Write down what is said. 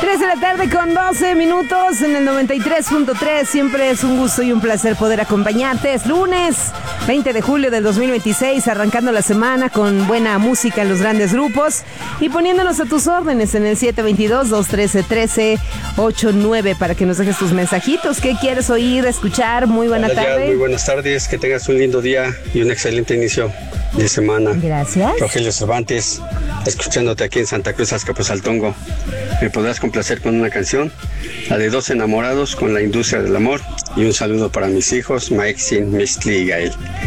3 de la tarde con 12 minutos en el 93.3. Siempre es un gusto y un placer poder acompañarte. Es lunes 20 de julio del 2026, arrancando la semana con buena música en los grandes grupos y poniéndonos a tus órdenes en el 722-213-1389 para que nos dejes tus mensajitos. ¿Qué quieres oír, escuchar? Muy buena tarde. Muy buenas tardes, que tengas un lindo día y un excelente inicio de semana. Gracias. Rogelio Cervantes, escuchándote aquí en Santa Cruz, Azcapotzaltongo. ¿Me podrás complacer con una canción? La de Dos Enamorados con la Industria del Amor. Y un saludo para mis hijos, Maxine, Mixtli y Gael.